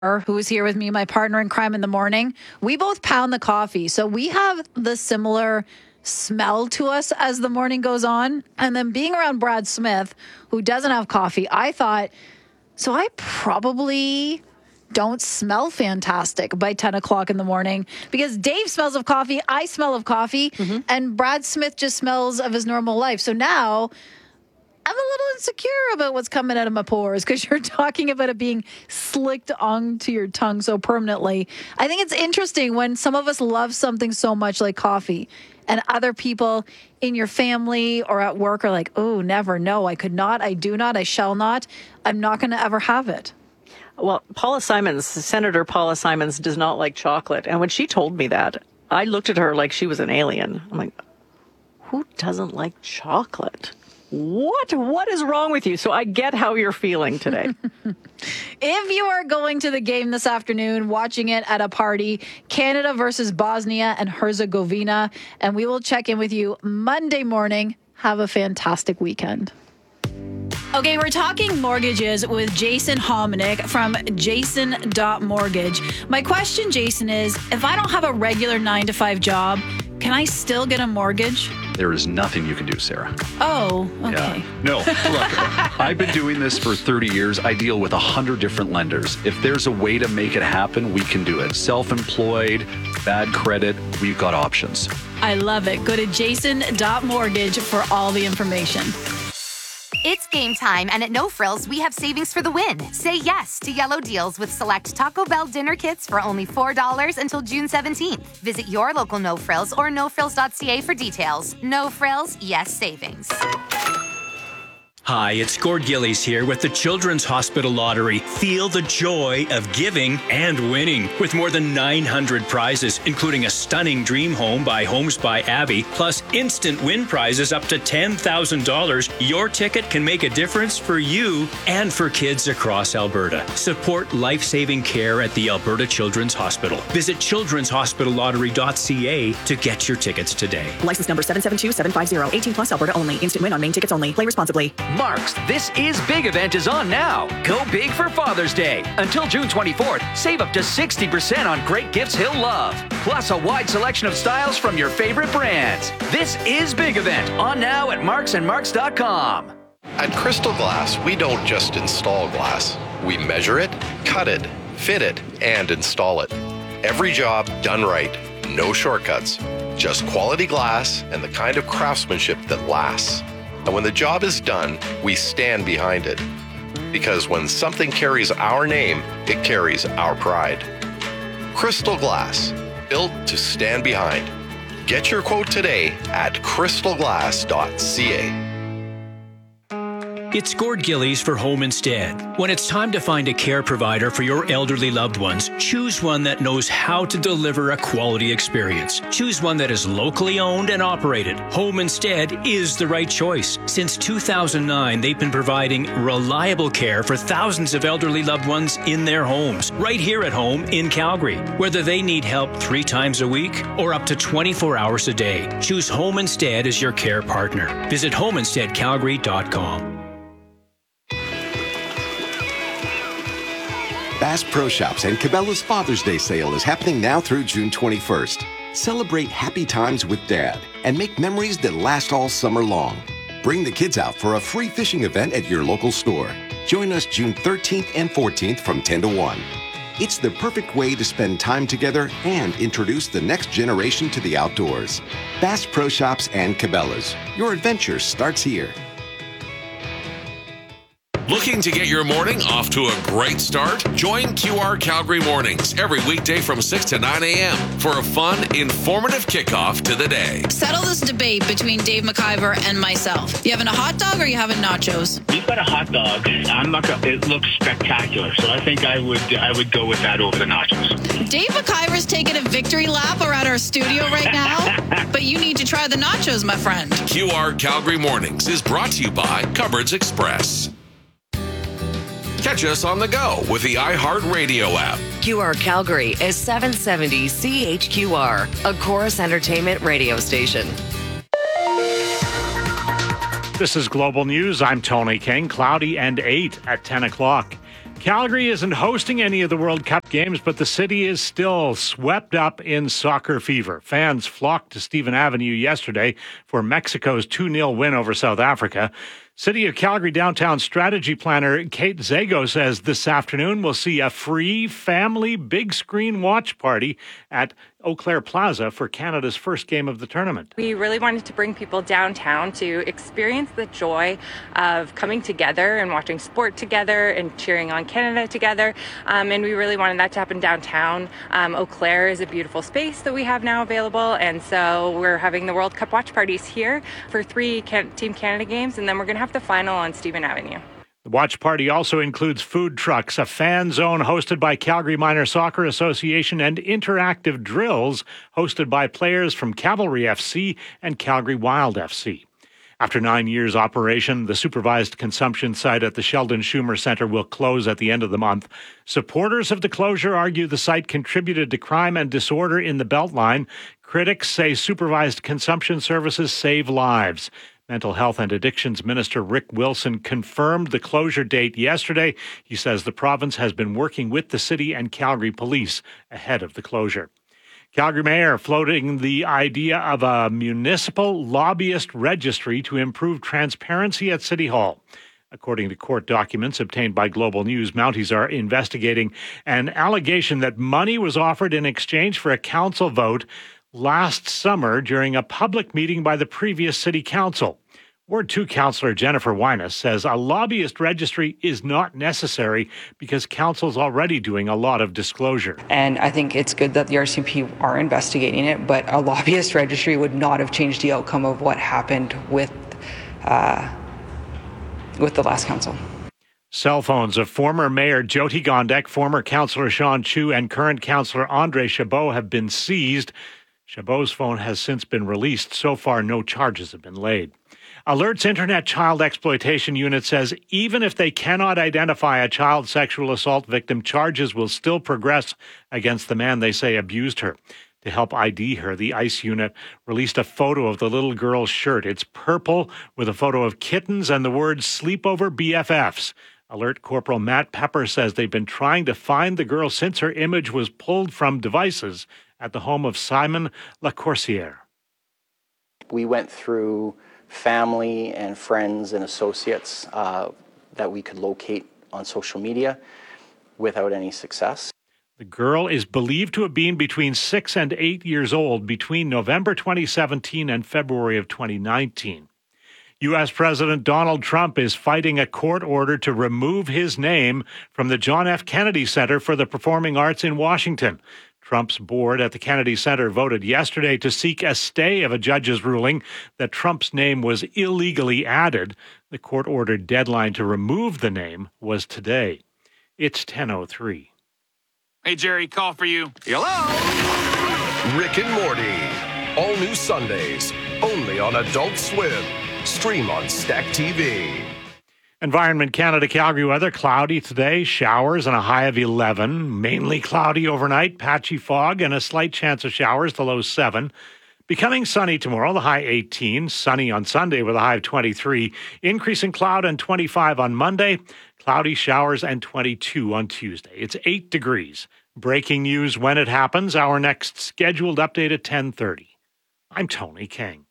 who is here with me, my partner in crime in the morning. We both pound the coffee. So we have the similar smell to us as the morning goes on. And then being around Brad Smith, who doesn't have coffee, I thought, so I probably don't smell fantastic by 10 o'clock in the morning because Dave smells of coffee, I smell of coffee, and Brad Smith just smells of his normal life. So now I'm a little insecure about what's coming out of my pores because you're talking about it being slicked onto your tongue so permanently. I think it's interesting when some of us love something so much like coffee and other people in your family or at work are like, oh, never, no, I could not, I do not, I shall not, I'm not going to ever have it. Well, Senator Paula Simons does not like chocolate. And when she told me that, I looked at her like she was an alien. I'm like, who doesn't like chocolate? What is wrong with you? So I get how you're feeling today. If you are going to the game this afternoon, watching it at a party, Canada versus Bosnia and Herzegovina, and we will check in with you Monday morning. Have a fantastic weekend. Okay, we're talking mortgages with Jason Hominick from jason.mortgage. My question, Jason, is if I don't have a regular 9-to-5 job, can I still get a mortgage? There is nothing you can do, Sarah. Oh, okay. Yeah. No, look, I've been doing this for 30 years. I deal with 100 different lenders. If there's a way to make it happen, we can do it. Self-employed, bad credit, we've got options. I love it. Go to jason.mortgage for all the information. It's game time, and at No Frills, we have savings for the win. Say yes to yellow deals with select Taco Bell dinner kits for only $4 until June 17th. Visit your local No Frills or nofrills.ca for details. No Frills, yes savings. Hi, it's Gord Gillies here with the Children's Hospital Lottery. Feel the joy of giving and winning with more than 900 prizes, including a stunning dream home by Homes by Abby, plus instant win prizes up to $10,000. Your ticket can make a difference for you and for kids across Alberta. Support life-saving care at the Alberta Children's Hospital. Visit childrenshospitallottery.ca to get your tickets today. License number 772750. 18 plus Alberta only. Instant win on main tickets only. Play responsibly. Mark's This Is Big event is on now. Go big for Father's Day. Until June 24th, save up to 60% on great gifts he'll love. Plus a wide selection of styles from your favorite brands. This Is Big event on now at marksandmarks.com. At Crystal Glass, we don't just install glass. We measure it, cut it, fit it, and install it. Every job done right. No shortcuts. Just quality glass and the kind of craftsmanship that lasts. And when the job is done, we stand behind it. Because when something carries our name, it carries our pride. Crystal Glass, built to stand behind. Get your quote today at crystalglass.ca. It's Gord Gillies for Home Instead. When it's time to find a care provider for your elderly loved ones, choose one that knows how to deliver a quality experience. Choose one that is locally owned and operated. Home Instead is the right choice. Since 2009, they've been providing reliable care for thousands of elderly loved ones in their homes, right here at home in Calgary. Whether they need help 3 times a week or up to 24 hours a day, choose Home Instead as your care partner. Visit homeinsteadcalgary.com. Bass Pro Shops and Cabela's Father's Day sale is happening now through June 21st. Celebrate happy times with Dad and make memories that last all summer long. Bring the kids out for a free fishing event at your local store. Join us June 13th and 14th from 10 to 1. It's the perfect way to spend time together and introduce the next generation to the outdoors. Bass Pro Shops and Cabela's. Your adventure starts here. Looking to get your morning off to a great start? Join QR Calgary Mornings every weekday from 6 to 9 a.m. for a fun, informative kickoff to the day. Settle this debate between Dave McIver and myself. You having a hot dog or you having nachos? We've got a hot dog. It looks spectacular, so I think I would go with that over the nachos. Dave McIver's taking a victory lap around our studio right now, but you need to try the nachos, my friend. QR Calgary Mornings is brought to you by Cupboards Express. Catch us on the go with the iHeartRadio app. QR Calgary is 770 CHQR, a Chorus Entertainment radio station. This is Global News. I'm Tony King. Cloudy and 8 at 10 o'clock. Calgary isn't hosting any of the World Cup games, but the city is still swept up in soccer fever. Fans flocked to Stephen Avenue yesterday for Mexico's 2-0 win over South Africa. City of Calgary downtown strategy planner Kate Zago says this afternoon we'll see a free family big screen watch party at Eau Claire Plaza for Canada's first game of the tournament. We really wanted to bring people downtown to experience the joy of coming together and watching sport together and cheering on Canada together. And we really wanted that to happen downtown. Eau Claire is a beautiful space that we have now available. And so we're having the World Cup watch parties here for 3 Team Canada games. And then we're going to have the final on Stephen Avenue. The watch party also includes food trucks, a fan zone hosted by Calgary Minor Soccer Association, and interactive drills hosted by players from Cavalry FC and Calgary Wild FC. After 9 years operation, the supervised consumption site at the Sheldon Schumer Center will close at the end of the month. Supporters of the closure argue the site contributed to crime and disorder in the Beltline. Critics say supervised consumption services save lives. Mental Health and Addictions Minister Rick Wilson confirmed the closure date yesterday. He says the province has been working with the city and Calgary Police ahead of the closure. Calgary Mayor floating the idea of a municipal lobbyist registry to improve transparency at City Hall. According to court documents obtained by Global News, Mounties are investigating an allegation that money was offered in exchange for a council vote last summer during a public meeting by the previous city council. Ward 2 Councillor Jennifer Winus says a lobbyist registry is not necessary because council's already doing a lot of disclosure. And I think it's good that the RCMP are investigating it, but a lobbyist registry would not have changed the outcome of what happened with the last council. Cell phones of former Mayor Jyoti Gondek, former Councillor Sean Chu, and current Councillor Andre Chabot have been seized. Chabot's phone has since been released. So far, no charges have been laid. Alert's Internet Child Exploitation Unit says even if they cannot identify a child sexual assault victim, charges will still progress against the man they say abused her. To help ID her, the ICE unit released a photo of the little girl's shirt. It's purple with a photo of kittens and the words "Sleepover BFFs." Alert Corporal Matt Pepper says they've been trying to find the girl since her image was pulled from devices at the home of Simon Lacourcière. We went through family and friends and associates that we could locate on social media without any success. The girl is believed to have been between 6 and 8 years old between November 2017 and February of 2019. U.S. President Donald Trump is fighting a court order to remove his name from the John F. Kennedy Center for the Performing Arts in Washington. Trump's board at the Kennedy Center voted yesterday to seek a stay of a judge's ruling that Trump's name was illegally added. The court-ordered deadline to remove the name was today. It's 10:03. Hey, Jerry, call for you. Hello? Rick and Morty. All new Sundays, only on Adult Swim. Stream on Stack TV. Environment Canada Calgary weather, cloudy today, showers and a high of 11. Mainly cloudy overnight, patchy fog and a slight chance of showers, the low 7. Becoming sunny tomorrow, the high 18. Sunny on Sunday with a high of 23. Increasing cloud and 25 on Monday. Cloudy showers and 22 on Tuesday. It's 8 degrees. Breaking news when it happens. Our next scheduled update at 10:30. I'm Tony King.